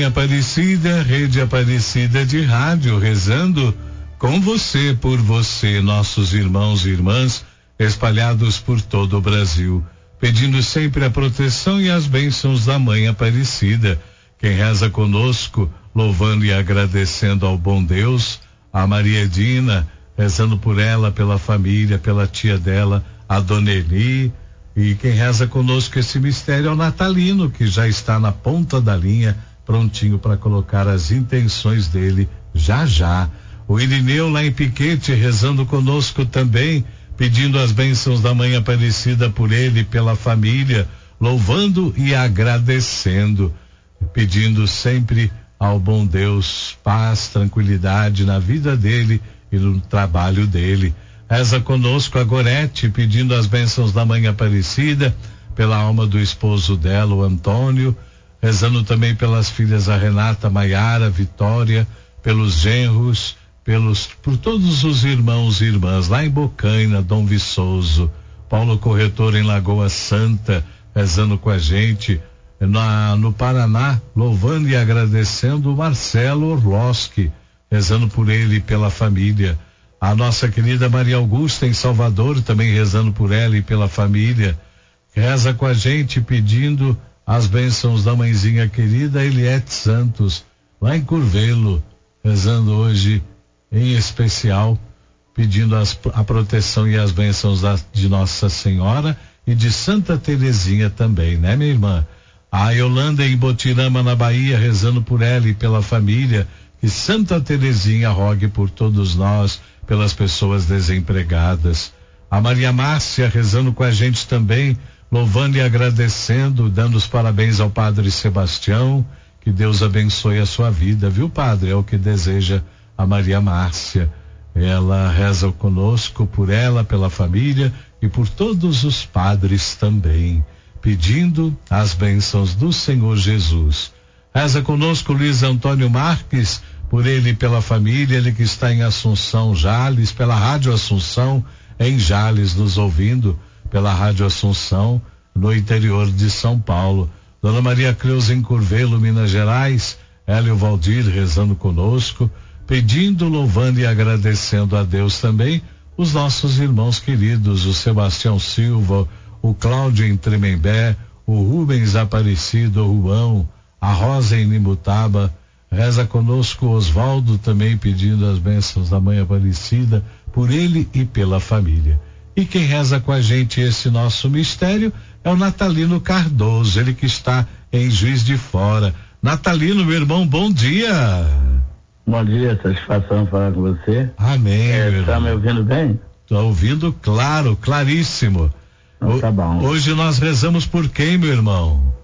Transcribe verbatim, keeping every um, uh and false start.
Aparecida, Rede Aparecida de Rádio, rezando com você, por você, nossos irmãos e irmãs espalhados por todo o Brasil, pedindo sempre a proteção e as bênçãos da Mãe Aparecida. Quem reza conosco, louvando e agradecendo ao bom Deus, a Maria Edina, rezando por ela, pela família, pela tia dela, a Dona Eli. E quem reza conosco esse mistério é o Natalino, que já está na ponta da linha, prontinho para colocar as intenções dele já já. O Irineu lá em Piquete rezando conosco também, pedindo as bênçãos da Mãe Aparecida por ele e pela família, louvando e agradecendo, pedindo sempre ao bom Deus paz, tranquilidade na vida dele e no trabalho dele. Reza conosco a Gorete, pedindo as bênçãos da Mãe Aparecida pela alma do esposo dela, o Antônio, rezando também pelas filhas a Renata, Maiara, Vitória, pelos genros, pelos, por todos os irmãos e irmãs lá em Bocaina, Dom Viçoso, Paulo Corretor em Lagoa Santa, rezando com a gente, na, no Paraná, louvando e agradecendo o Marcelo Orloski, rezando por ele e pela família. A nossa querida Maria Augusta em Salvador, também rezando por ela e pela família, reza com a gente pedindo as bênçãos da mãezinha querida Eliette Santos, lá em Curvelo, rezando hoje em especial, pedindo as, a proteção e as bênçãos da, de Nossa Senhora e de Santa Terezinha também, né, minha irmã? A Yolanda em Botirama, na Bahia, rezando por ela e pela família, que Santa Terezinha rogue por todos nós, pelas pessoas desempregadas. A Maria Márcia rezando com a gente também, louvando e agradecendo, dando os parabéns ao Padre Sebastião, que Deus abençoe a sua vida, viu, Padre? É o que deseja a Maria Márcia. Ela reza conosco por ela, pela família e por todos os padres também, pedindo as bênçãos do Senhor Jesus. Reza conosco Luiz Antônio Marques, por ele e pela família, ele que está em Assunção, Jales, pela Rádio Assunção, em Jales, nos ouvindo, pela Rádio Assunção, no interior de São Paulo. Dona Maria Creuza em Curvelo, Minas Gerais, Hélio Valdir rezando conosco, pedindo, louvando e agradecendo a Deus também, os nossos irmãos queridos, o Sebastião Silva, o Cláudio em Tremembé, o Rubens Aparecido, o Juan, a Rosa em Nimutaba, reza conosco o Osvaldo também pedindo as bênçãos da Mãe Aparecida, por ele e pela família. E quem reza com a gente esse nosso mistério é o Natalino Cardoso, ele que está em Juiz de Fora. Natalino, meu irmão, bom dia. Bom dia, satisfação falar com você. Amém. É, tá me ouvindo bem? Tô ouvindo claro, claríssimo. Não, tá bom. Hoje nós rezamos por quem, meu irmão?